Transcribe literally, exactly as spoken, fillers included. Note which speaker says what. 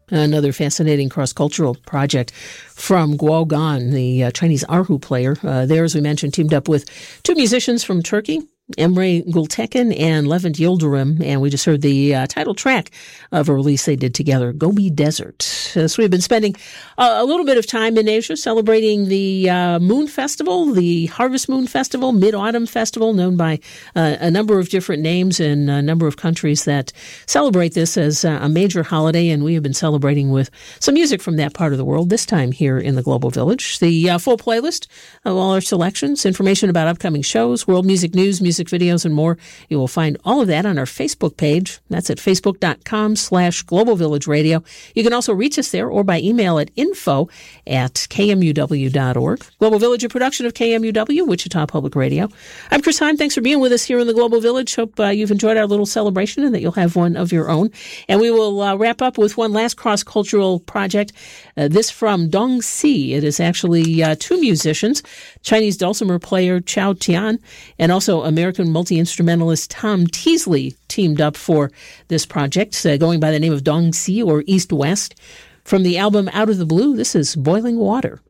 Speaker 1: Another fascinating cross-cultural project from Guogan, the uh, Chinese erhu player. Uh, there, as we mentioned, teamed up with two musicians from Turkey, Emre Gültekin and Levent Yildirim, and we just heard the uh, title track of a release they did together, Gobi Desert. Uh, so we've been spending uh, a little bit of time in Asia celebrating the uh, Moon Festival, the Harvest Moon Festival, Mid-Autumn Festival, known by uh, a number of different names in a number of countries that celebrate this as uh, a major holiday, and we have been celebrating with some music from that part of the world, this time here in the Global Village. The uh, full playlist of all our selections, information about upcoming shows, world music news, music videos, and more. You will find all of that on our Facebook page. That's at facebook.com slash Global Village Radio. You can also reach us there or by email at info at kmuw dot org. Global Village, a production of K M U W, Wichita Public Radio. I'm Chris Hahn. Thanks for being with us here in the Global Village. Hope uh, you've enjoyed our little celebration and that you'll have one of your own. And we will uh, wrap up with one last cross-cultural project. Uh, this from Dongxi. It is actually uh, two musicians, Chinese dulcimer player Chao Tian and also American multi-instrumentalist Tom Teasley teamed up for this project, uh, going by the name of Dongxi or East West. From the album Out of the Blue, this is Boiling Water.